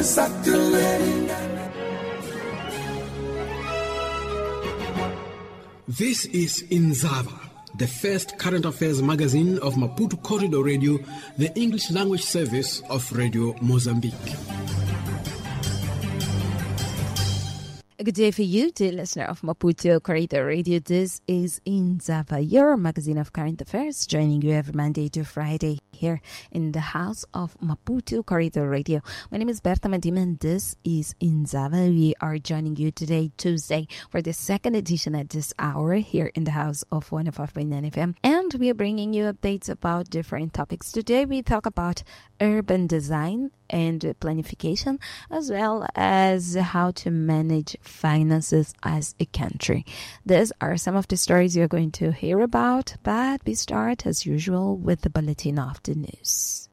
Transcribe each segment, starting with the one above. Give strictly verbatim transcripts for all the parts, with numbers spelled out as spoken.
This is Inzava, the first current affairs magazine of Maputo Corridor Radio, the English language service of Radio Mozambique. Good day for you, dear listener of Maputo Corridor Radio. This is Inzava, your magazine of current affairs, joining you every Monday to Friday here in the house of Maputo Corridor Radio. My name is Berta Madima and this is Inzava. We are joining you today, Tuesday, for the second edition at this hour here in the house of one oh five point nine F M. And we are bringing you updates about different topics. Today we talk about urban design and planification, as well as how to manage finances as a country. These are some of the stories you're going to hear about, but we start as usual with the bulletin of the news.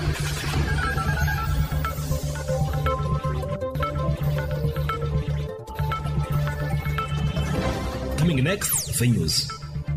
Coming next, the news.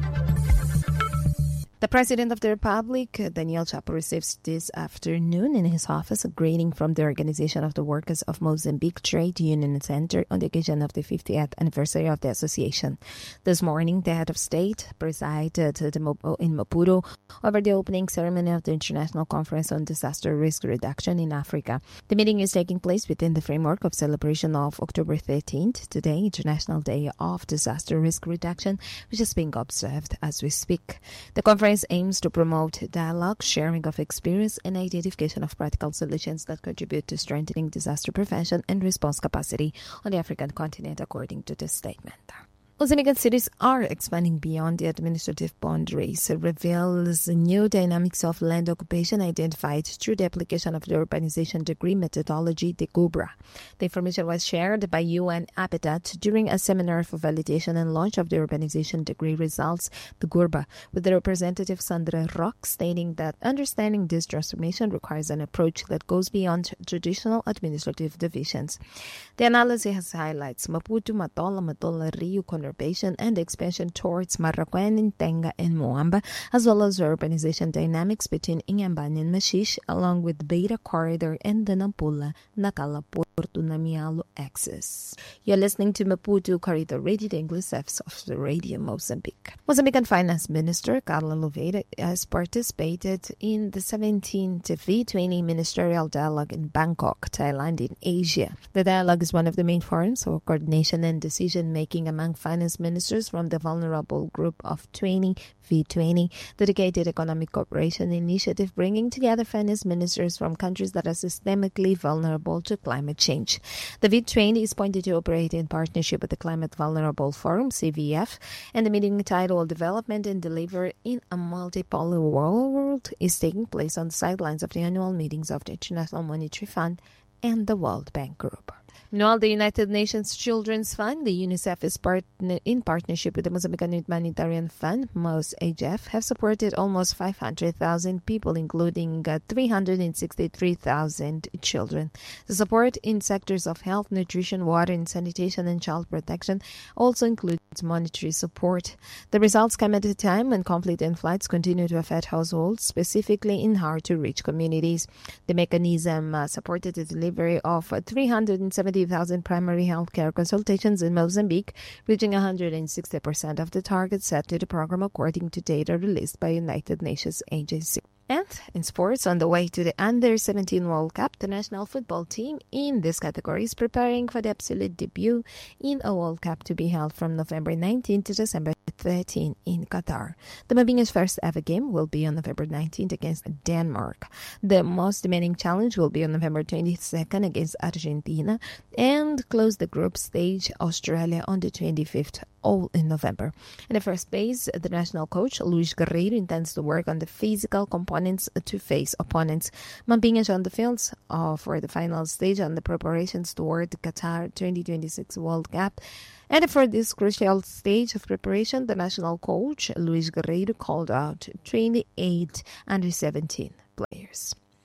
The President of the Republic, Daniel Chapo, receives this afternoon in his office a greeting from the Organization of the Workers of Mozambique Trade Union Center on the occasion of the fiftieth anniversary of the association. This morning, the head of state presided in Maputo over the opening ceremony of the International Conference on Disaster Risk Reduction in Africa. The meeting is taking place within the framework of celebration of October thirteenth, today, International Day of Disaster Risk Reduction, which is being observed as we speak. The conference aims to promote dialogue, sharing of experience, and identification of practical solutions that contribute to strengthening disaster prevention and response capacity on the African continent, according to the statement. Mozambican cities are expanding beyond the administrative boundaries, reveals new dynamics of land occupation identified through the application of the urbanization degree methodology, the GUBRA. The information was shared by U N Habitat during a seminar for validation and launch of the urbanization degree results, the GURBA, with the representative Sandra Rock stating that understanding this transformation requires an approach that goes beyond traditional administrative divisions. The analysis highlights Maputo, Matola, Matola, Rio, Conurbation, and expansion towards Maracanã, Tenga, and Moamba, as well as urbanization dynamics between Inhambane and Machixe, along with Beira Corridor and the Nampula, Nacala, Porto Namialo axis. You're listening to Maputo Corridor Radio, the English service of the Radio Mozambique. Mozambican Finance Minister Carla Louveira has participated in the seventeenth V twenty Ministerial Dialogue in Bangkok, Thailand, in Asia. The dialogue is one of the main forums for coordination and decision-making among finance ministers from the vulnerable group of twenty V twenty, dedicated economic cooperation initiative bringing together finance ministers from countries that are systemically vulnerable to climate change. The V twenty is pointed to operate in partnership with the Climate Vulnerable Forum, C V F, and the meeting titled Development and Delivery in a Multipolar World is taking place on the sidelines of the annual meetings of the International Monetary Fund and the World Bank Group. Meanwhile, the United Nations Children's Fund, the UNICEF, is partner, in partnership with the Mozambican Humanitarian Fund, MOSHF, have supported almost five hundred thousand people, including uh, three hundred sixty-three thousand children. The support in sectors of health, nutrition, water and sanitation, and child protection also includes monetary support. The results come at a time when conflict and floods continue to affect households, specifically in hard-to-reach communities. The mechanism uh, supported the delivery of uh, three hundred seventy thousand primary health care consultations in Mozambique, reaching one hundred sixty percent of the target set to the program according to data released by United Nations Agency. And in sports, on the way to the under seventeen World Cup, the national football team in this category is preparing for the absolute debut in a World Cup to be held from November nineteenth to December thirteenth in Qatar. The Mabinga's first ever game will be on November nineteenth against Denmark. The most demanding challenge will be on November twenty-second against Argentina, and close the group stage Australia on the twenty-fifth, all in November. In the first phase, the national coach, Luis Guerreiro, intends to work on the physical components to face opponents. Mabinga on the fields uh, for the final stage on the preparations toward the Qatar twenty twenty-six World Cup. And for this crucial stage of preparation, the national coach, Luis Guerreiro, called out twenty-eight under seventeen players.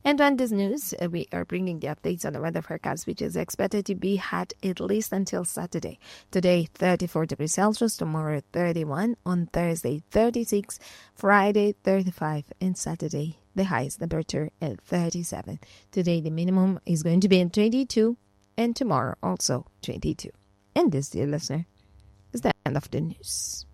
And on this news, uh, we are bringing the updates on the weather forecast, which is expected to be hot at least until Saturday. Today, thirty-four degrees Celsius. Tomorrow, thirty-one. On Thursday, thirty-six. Friday, thirty-five. And Saturday, the highest temperature at thirty-seven. Today, the minimum is going to be at twenty-two. And tomorrow, also twenty-two. And this, dear listener, is the end of the news.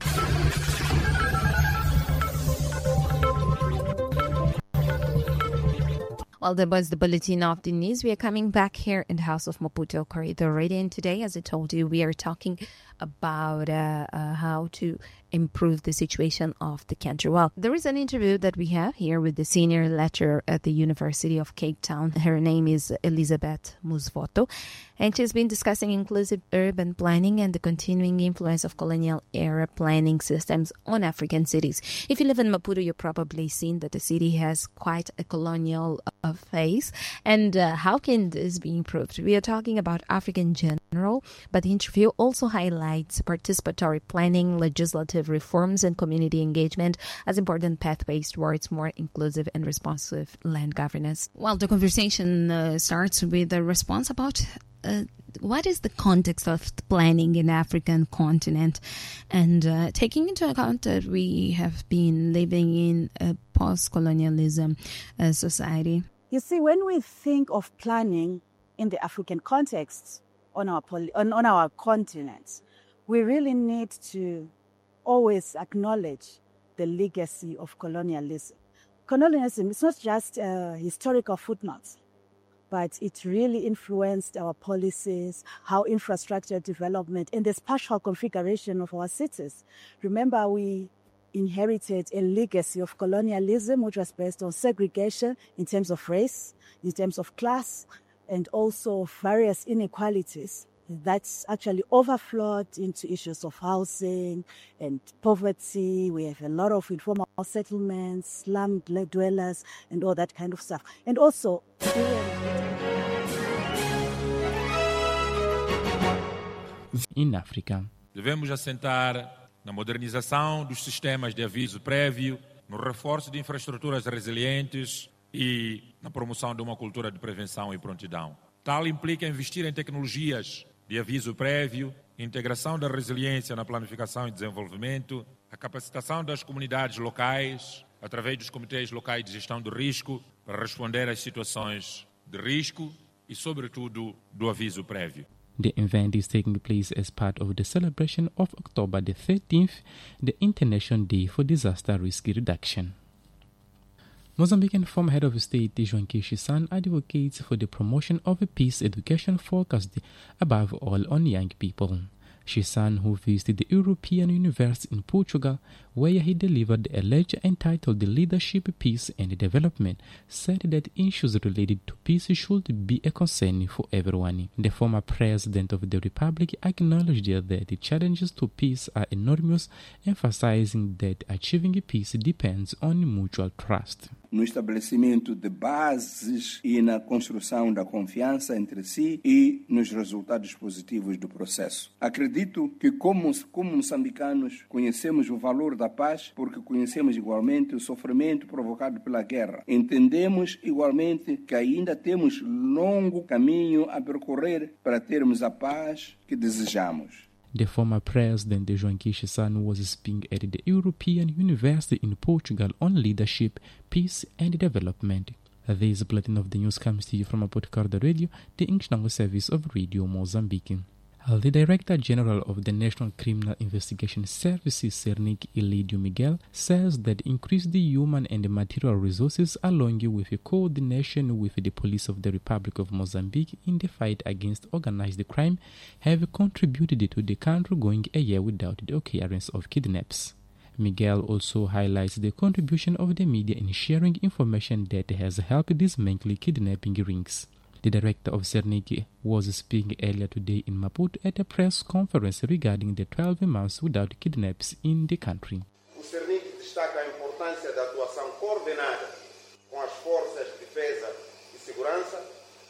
Well, that was the bulletin of the news. We are coming back here in the House of Maputo Corridor Radio. And today, as I told you, we are talking about uh, uh, how to improve the situation of the country. Well, there is an interview that we have here with the senior lecturer at the University of Cape Town. Her name is Elizabeth Musvoto, and she's been discussing inclusive urban planning and the continuing influence of colonial-era planning systems on African cities. If you live in Maputo, you've probably seen that the city has quite a colonial uh, face. And uh, how can this be improved? We are talking about Africa in general, but the interview also highlights participatory planning, legislative reforms, and community engagement as important pathways towards more inclusive and responsive land governance. Well, the conversation uh, starts with a response about uh, what is the context of planning in the African continent, and uh, taking into account that we have been living in a post-colonialism uh, society. You see, when we think of planning in the African context on our poly- on, on our continent, we really need to always acknowledge the legacy of colonialism. Colonialism is not just a historical footnote, but it really influenced our policies, how infrastructure development, and the spatial configuration of our cities. Remember, we inherited a legacy of colonialism, which was based on segregation in terms of race, in terms of class, and also various inequalities. That's actually overflowed into issues of housing and poverty. We have a lot of informal settlements, slum dwellers, and all that kind of stuff. And also, in Africa, devemos assentar na modernização dos sistemas de aviso prévio, no reforço de infraestruturas resilientes e na promoção de uma cultura de prevenção e prontidão. Tal implica investir em tecnologias de aviso prévio, integração da resiliência na planificação e desenvolvimento, a capacitação das comunidades locais, através dos comitês locais de gestão do risco, para responder às situações de risco e, sobretudo, do aviso prévio. The event is taking place as part of the celebration of October the thirteenth, the International Day for Disaster Risk Reduction. Mozambican former head of state Joaquim Chissano advocates for the promotion of a peace education focused above all on young people. Chissano, who visited the European University in Portugal, where he delivered a lecture entitled Leadership, Peace and Development, said that issues related to peace should be a concern for everyone. The former president of the Republic acknowledged that the challenges to peace are enormous, emphasizing that achieving peace depends on mutual trust. No estabelecimento de bases e na construção da confiança entre si e nos resultados positivos do processo. Acredito que como, como moçambicanos conhecemos o valor da paz porque conhecemos igualmente o sofrimento provocado pela guerra. Entendemos igualmente que ainda temos longo caminho a percorrer para termos a paz que desejamos. The former president Joaquim Chissano was speaking at the European University in Portugal on leadership, peace and development. This bulletin of the news comes to you from Maputo Corridor Radio, the English language service of Radio Mozambique. The Director General of the National Criminal Investigation Services, Sernik Elidio Miguel, says that increased human and material resources along with a coordination with the police of the Republic of Mozambique in the fight against organized crime have contributed to the country going a year without the occurrence of kidnaps. Miguel also highlights the contribution of the media in sharing information that has helped dismantle kidnapping rings. The director of Sernik was speaking earlier today in Maputo at a press conference regarding the twelve months without kidnaps in the country. O Sernik destaca a importância da atuação coordenada com as forças de defesa e segurança,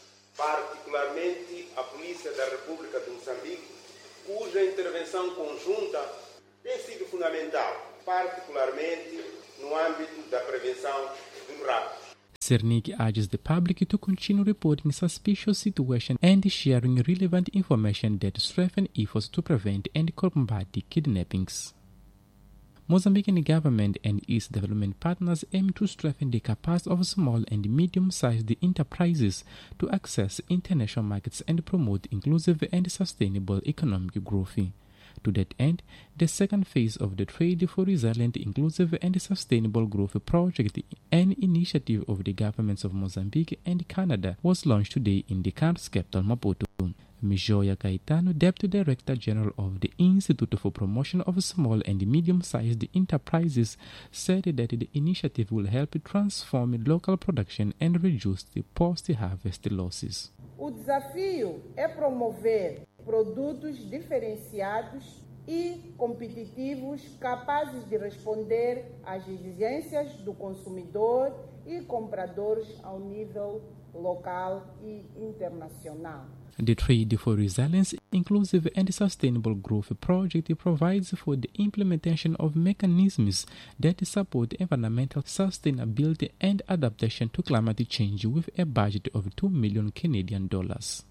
particularmente a Polícia da República de Moçambique, cuja intervenção conjunta tem sido fundamental, particularmente no âmbito da prevenção dos raptos. Cernic urges the public to continue reporting suspicious situations and sharing relevant information that strengthen efforts to prevent and combat kidnappings. Mozambican government and its development partners aim to strengthen the capacity of small and medium-sized enterprises to access international markets and promote inclusive and sustainable economic growth. To that end, the second phase of the Trade for Resilient, Inclusive and Sustainable Growth project, an initiative of the governments of Mozambique and Canada, was launched today in the country's capital, Maputo. Mijoia Caetano, Deputy Director General of the Institute for Promotion of Small and Medium-Sized Enterprises, said that the initiative will help transform local production and reduce the post-harvest losses. O desafio é promover produtos diferenciados e competitivos capazes de responder às exigências do consumidor e compradores ao nível local e internacional. The Trade for Resilience, Inclusive and Sustainable Growth project provides for the implementation of mechanisms that support environmental sustainability and adaptation to climate change with a budget of two million Canadian dollars.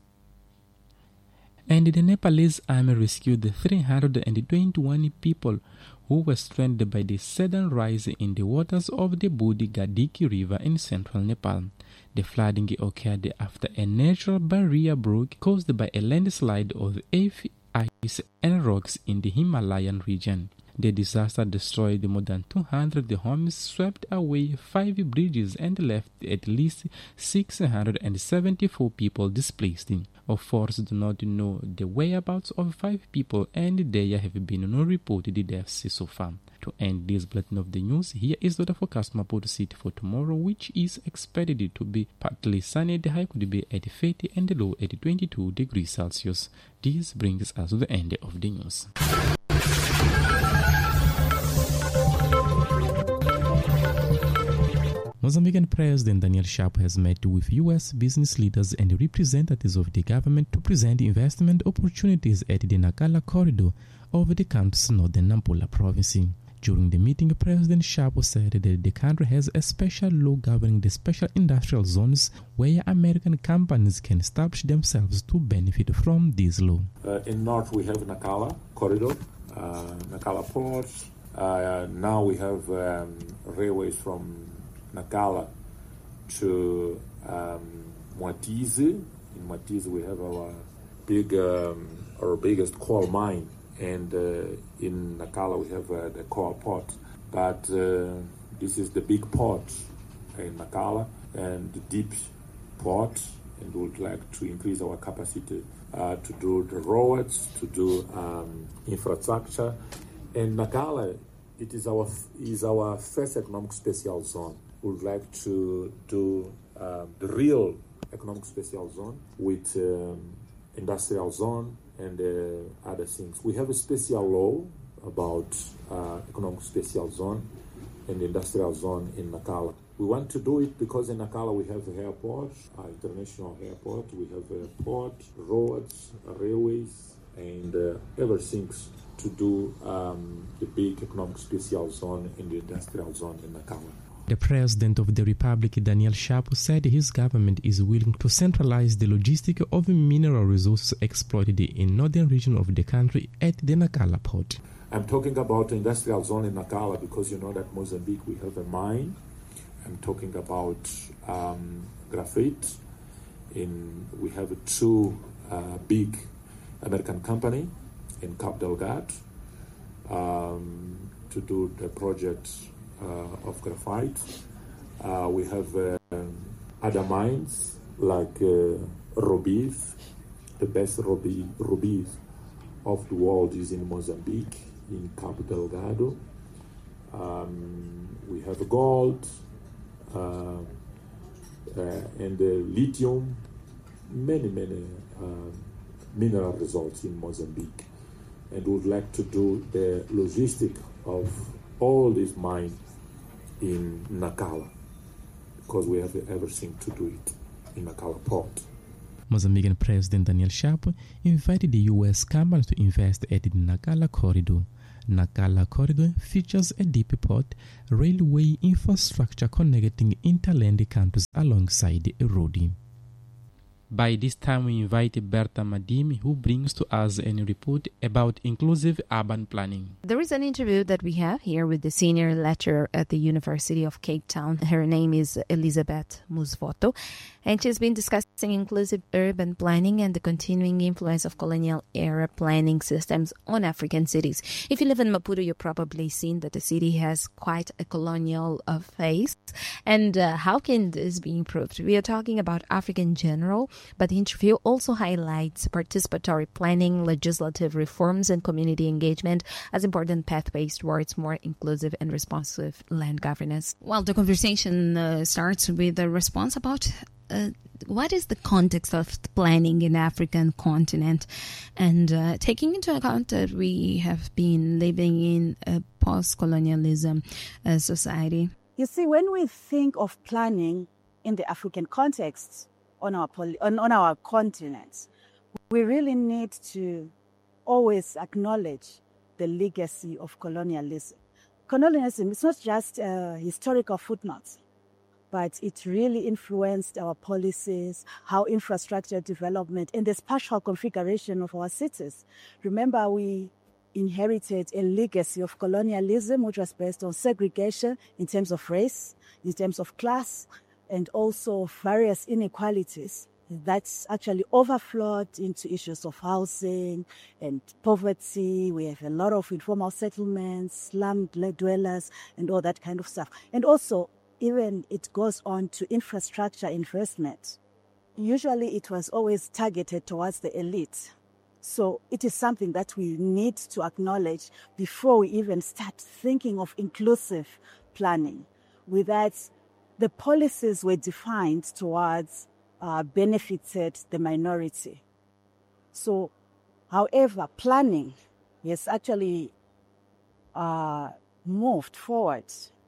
And the Nepalese army rescued three hundred twenty-one people who were stranded by the sudden rise in the waters of the Budi Gandiki River in central Nepal. The flooding occurred after a natural barrier broke caused by a landslide of ice and rocks in the Himalayan region. The disaster destroyed more than two hundred homes, swept away five bridges, and left at least six hundred seventy-four people displaced. Authorities do not know the whereabouts of five people, and there have been no reported deaths so far. To end this bulletin of the news, here is the forecast Maputo City for tomorrow, which is expected to be partly sunny. The high could be at thirty and the low at twenty-two degrees Celsius. This brings us to the end of the news. Mozambican President Daniel Chapo has met with U S business leaders and representatives of the government to present investment opportunities at the Nacala corridor of the country's northern Nampula province. During the meeting, President Chapo said that the country has a special law governing the special industrial zones where American companies can establish themselves to benefit from this law. Uh, in north, we have Nacala corridor, uh, Nacala port. Uh, now we have um, railways from Nacala to um, Moatize. In Moatize, we have our big, um, our biggest coal mine, and uh, in Nacala we have uh, the coal port. But uh, this is the big port in Nacala and the deep port, and we would like to increase our capacity uh, to do the roads, to do um, infrastructure. And Nacala, it is our is our first economic special zone. We would like to do uh, the real economic special zone with um, industrial zone and uh, other things. We have a special law about uh, economic special zone and industrial zone in Nacala. We want to do it because in Nacala we have an airport, uh, international airport, we have a port, roads, railways, and uh, everything to do um, the big economic special zone and the industrial zone in Nacala. The President of the Republic, Daniel Chapo, said his government is willing to centralize the logistics of mineral resources exploited in northern region of the country at the Nacala port. I'm talking about the industrial zone in Nacala because you know that Mozambique, we have a mine. I'm talking about um, graphite. In we have two uh, big American company in Cabo Delgado um, to do the project Uh, of graphite. Uh, we have uh, other mines like uh, rubies. The best ruby, rubies of the world is in Mozambique, in Cabo Delgado. Um, we have gold uh, uh, and uh, lithium, many, many uh, mineral results in Mozambique. And we would like to do the logistic of all these mines in Nacala, because we have everything to do it in Nacala port. Mozambican President Daniel Chapo invited the U S companies to invest at the Nacala corridor. Nacala Corridor features a deep port, railway infrastructure connecting interland countries alongside a road. By this time, we invite Bertha Madimi, who brings to us a report about inclusive urban planning. There is an interview that we have here with the senior lecturer at the University of Cape Town. Her name is Elizabeth Musvoto, and she's been discussing inclusive urban planning and the continuing influence of colonial-era planning systems on African cities. If you live in Maputo, you've probably seen that the city has quite a colonial uh, face. And uh, how can this be improved? We are talking about Africa in general, but the interview also highlights participatory planning, legislative reforms, and community engagement as important pathways towards more inclusive and responsive land governance. Well, the conversation uh, starts with a response about uh, what is the context of planning in the African continent, and uh, taking into account that we have been living in a post-colonialism uh, society. You see, when we think of planning in the African context, on our poly- on, on our continent, we really need to always acknowledge the legacy of colonialism. Colonialism is not just a historical footnote, but it really influenced our policies, how infrastructure development, and the spatial configuration of our cities. Remember, we inherited a legacy of colonialism, which was based on segregation in terms of race, in terms of class, and also various inequalities that's actually overflowed into issues of housing and poverty. We have a lot of informal settlements, slum dwellers, and all that kind of stuff. And also, even it goes on to infrastructure investment. Usually it was always targeted towards the elite. So it is something that we need to acknowledge before we even start thinking of inclusive planning. With that, the policies were defined towards uh, benefited the minority. So, however, planning has actually uh, moved forward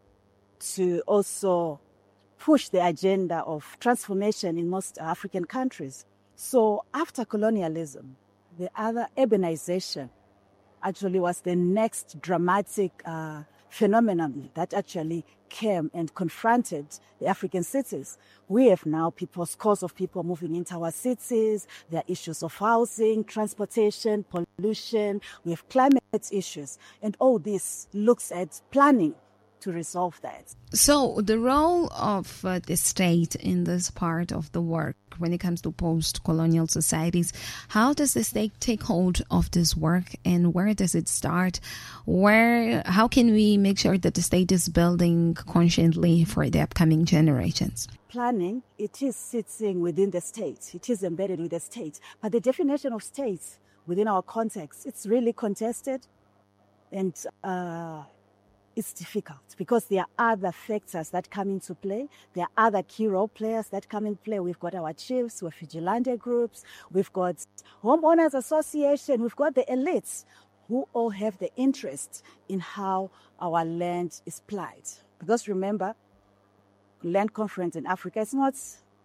to also push the agenda of transformation in most African countries. So after colonialism, the other urbanization actually was the next dramatic uh, phenomenon that actually came and confronted the African cities. We have now people, scores of people moving into our cities. There are issues of housing, transportation, pollution. We have climate issues. And all this looks at planning to resolve that. So the role of uh, the state in this part of the work when it comes to post-colonial societies, how does the state take hold of this work and where does it start? Where, how can we make sure that the state is building consciently for the upcoming generations? Planning, it is sitting within the state. It is embedded with the state. But the definition of states within our context, it's really contested and uh, it's difficult because there are other factors that come into play. There are other key role players that come in play. We've got our chiefs, we've vigilante groups, we've got homeowners association, we've got the elites who all have the interest in how our land is plied. Because remember, land conference in Africa is not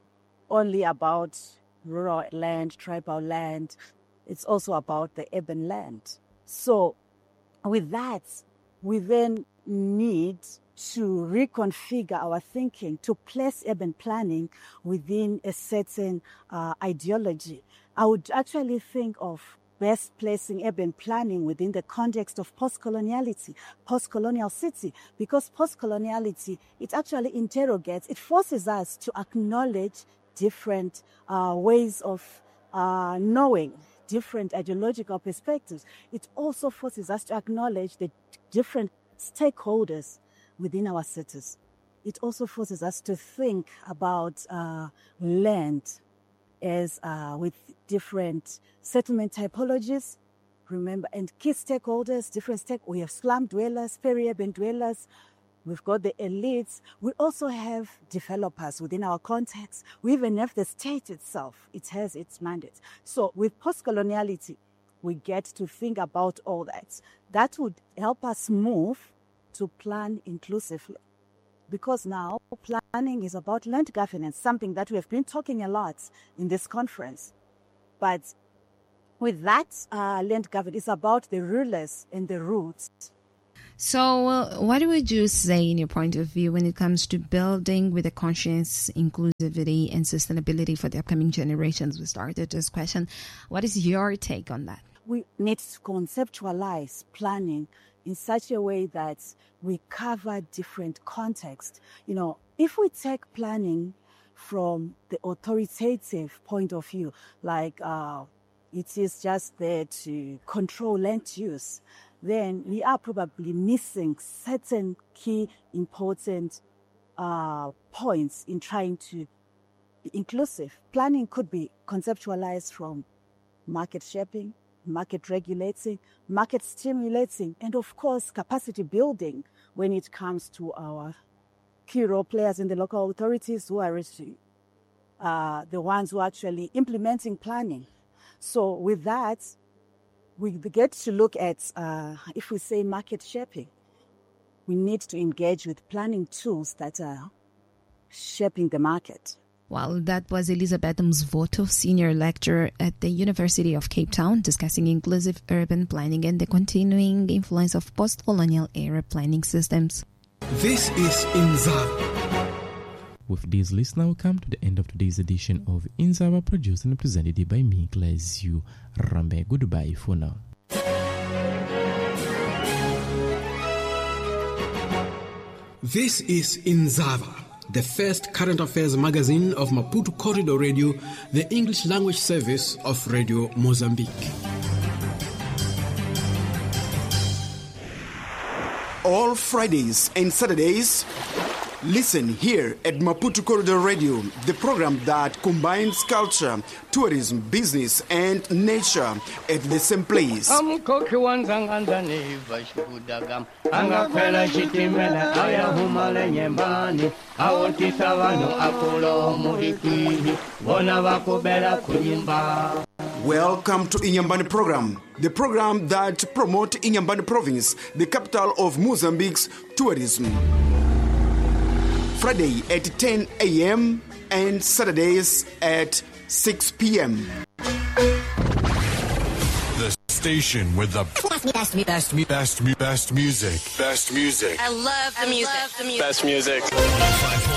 only about rural land, tribal land, it's also about the urban land. So with that, we then need to reconfigure our thinking to place urban planning within a certain uh, ideology. I would actually think of best placing urban planning within the context of post-coloniality, post-colonial city, because post-coloniality, it actually interrogates, it forces us to acknowledge different uh, ways of uh, knowing, different ideological perspectives. It also forces us to acknowledge the different stakeholders within our cities. It also forces us to think about uh, land as uh, with different settlement typologies. Remember, and key stakeholders, different stake. We have slum dwellers, peri-urban dwellers. We've got the elites. We also have developers within our context. We even have the state itself. It has its mandate. So with post-coloniality, we get to think about all that. That would help us move to plan inclusively. Because now planning is about land governance, something that we have been talking a lot in this conference. But With that, uh, land government is about the rulers and the roots. So uh, what would you say in your point of view when it comes to building with a conscience, inclusivity and sustainability for the upcoming generations? We started this question. What is your take on that? We need to conceptualize planning in such a way that we cover different contexts. You know, if we take planning from the authoritative point of view, like uh, it is just there to control land use, then we are probably missing certain key important uh, points in trying to be inclusive. Planning could be conceptualized from market shaping, market regulating, market stimulating, and of course capacity building when it comes to our key role players in the local authorities who are uh, the ones who are actually implementing planning. So with that, we get to look at, uh, if we say market shaping, we need to engage with planning tools that are shaping the market. Well, that was Elizabeth Mzvoto, Senior Lecturer at the University of Cape Town, discussing inclusive urban planning and the continuing influence of post-colonial era planning systems. This is Inzava. With this, listener, we come to the end of today's edition of Inzava, produced and presented by me, Glaziu Rambe. Goodbye for now. This is Inzava, the first current affairs magazine of Maputo Corridor Radio, the English language service of Radio Mozambique. All Fridays and Saturdays, listen here at Maputo Corridor Radio, the program that combines culture, tourism, business, and nature at the same place. Welcome to Inyambane Program, the program that promotes Inyambane Province, the capital of Mozambique's tourism. Friday at ten a.m. and Saturdays at six p.m. The station with the best, best, best, best, best music. Best music. I love the music. Best music.